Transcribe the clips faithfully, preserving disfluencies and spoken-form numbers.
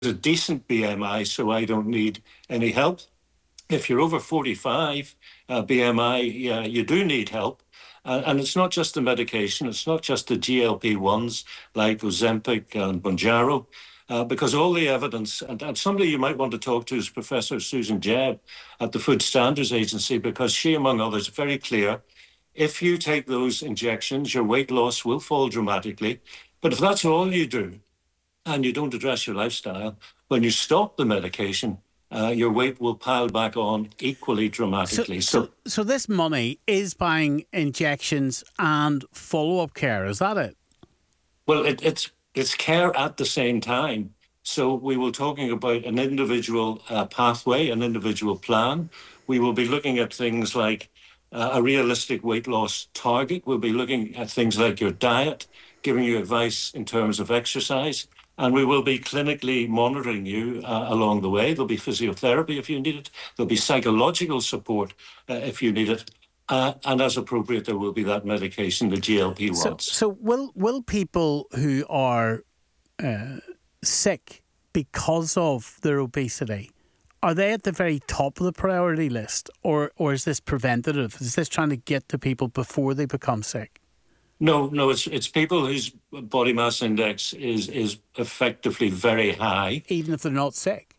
a decent B M I, so I don't need any help. If you're over forty-five uh, B M I, yeah, you do need help. Uh, and it's not just the medication, it's not just the G L P ones like Ozempic and Mounjaro, uh, because all the evidence, and, and somebody you might want to talk to is Professor Susan Jebb at the Food Standards Agency, because she, among others, is very clear. If you take those injections, your weight loss will fall dramatically. But if that's all you do, and you don't address your lifestyle, when you stop the medication, uh, your weight will pile back on equally dramatically. So, so, so this money is buying injections and follow-up care, is that it? Well, it, it's it's care at the same time. So we will talking about an individual uh, pathway, an individual plan. We will be looking at things like uh, a realistic weight loss target. We'll be looking at things like your diet, giving you advice in terms of exercise. And we will be clinically monitoring you uh, along the way. There'll be physiotherapy if you need it. There'll be psychological support uh, if you need it. Uh, and as appropriate, there will be that medication, the G L P ones. So, so will will people who are uh, sick because of their obesity, are they at the very top of the priority list, or or is this preventative? Is this trying to get to people before they become sick? No, no, it's it's people whose body mass index is is effectively very high, even if they're not sick.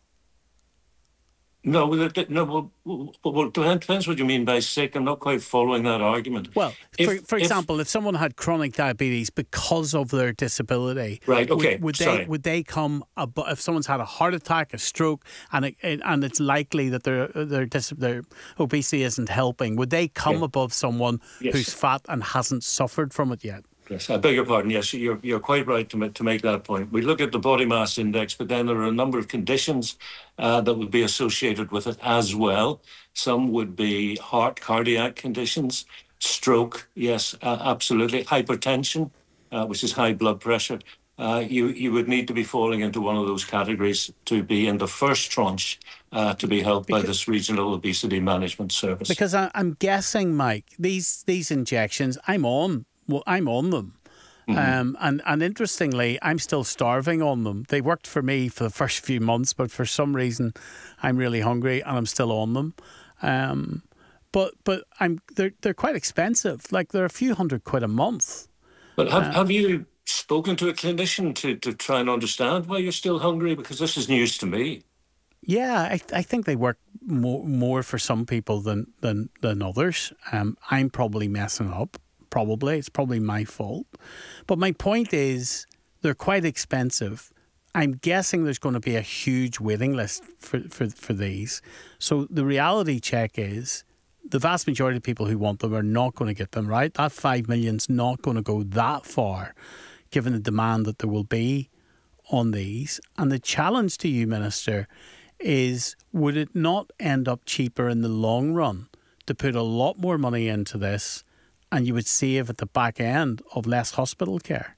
No, no. Well, well, well, it depends what you mean by sick. I'm not quite following that argument. Well, if, for for example, if, if someone had chronic diabetes because of their disability, right? Okay, would, would sorry. they would they come? Ab- if someone's had a heart attack, a stroke, and it, and it's likely that their their dis- their obesity isn't helping, would they come yeah. above someone yes. who's fat and hasn't suffered from it yet? Yes, I beg your pardon. Yes, you're you're quite right to make, to make that point. We look at the body mass index, but then there are a number of conditions uh, that would be associated with it as well. Some would be heart, cardiac conditions, stroke. Yes, uh, absolutely. Hypertension, uh, which is high blood pressure. Uh, you you would need to be falling into one of those categories to be in the first tranche uh, to be helped because, by this regional obesity management service. Because I, I'm guessing, Mike, these these injections, I'm on. Well, I'm on them. Mm-hmm. Um, and, and interestingly, I'm still starving on them. They worked for me for the first few months, but for some reason, I'm really hungry and I'm still on them. Um, but but I'm they're they're quite expensive. Like they're a few hundred quid a month. But have uh, have you spoken to a clinician to, to try and understand why you're still hungry? Because this is news to me. Yeah, I I think they work more more for some people than than than others. Um, I'm probably messing up. Probably. It's probably my fault. But my point is they're quite expensive. I'm guessing there's going to be a huge waiting list for, for, for these. So the reality check is the vast majority of people who want them are not going to get them, right? That five million's not going to go that far, given the demand that there will be on these. And the challenge to you, Minister, is would it not end up cheaper in the long run to put a lot more money into this, and you would save at the back end of less hospital care?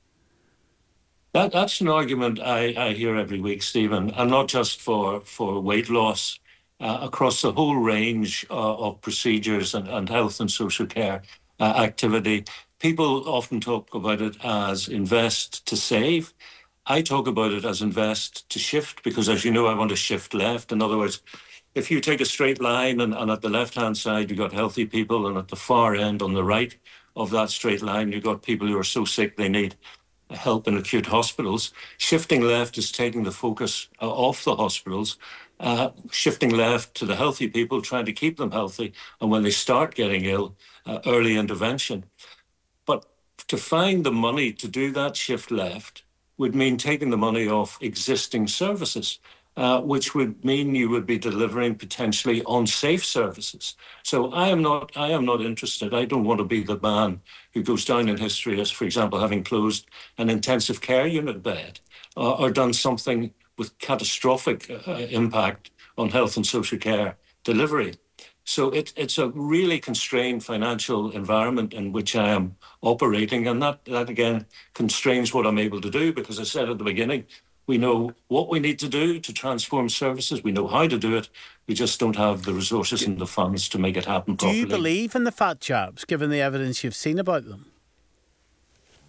That, that's an argument I, I hear every week, Stephen, and not just for, for weight loss, uh, across the whole range uh, of procedures and, and health and social care uh, activity. People often talk about it as invest to save. I talk about it as invest to shift, because as you know, I want to shift left. In other words, if you take a straight line and, and at the left-hand side, you've got healthy people, and at the far end on the right of that straight line, you've got people who are so sick they need help in acute hospitals. Shifting left is taking the focus uh, off the hospitals, uh, shifting left to the healthy people, trying to keep them healthy, and when they start getting ill, uh, early intervention. But to find the money to do that shift left would mean taking the money off existing services. Uh, which would mean you would be delivering potentially unsafe services. So I am not I am not interested. I don't want to be the man who goes down in history as, for example, having closed an intensive care unit bed uh, or done something with catastrophic uh, impact on health and social care delivery. So it, it's a really constrained financial environment in which I am operating, and that, that again constrains what I'm able to do, because I said at the beginning, we know what we need to do to transform services. We know how to do it. We just don't have the resources and the funds to make it happen properly. Do you believe in the fat jabs, given the evidence you've seen about them?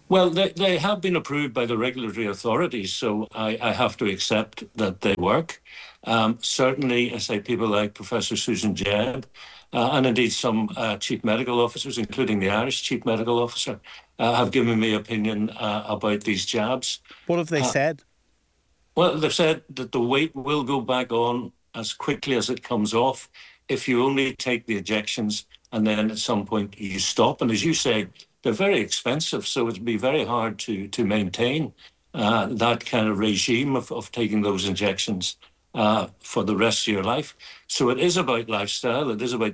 Well, they, they have been approved by the regulatory authorities, so I, I have to accept that they work. Um, certainly, I say people like Professor Susan Jebb, uh, and indeed some uh, chief medical officers, including the Irish chief medical officer, uh, have given me opinion uh, about these jabs. What have they Uh, said? well, they've said that the weight will go back on as quickly as it comes off if you only take the injections and then at some point you stop. And as you say, they're very expensive, so it'd be very hard to to maintain uh, that kind of regime of, of taking those injections uh, for the rest of your life. So it is about lifestyle. It is about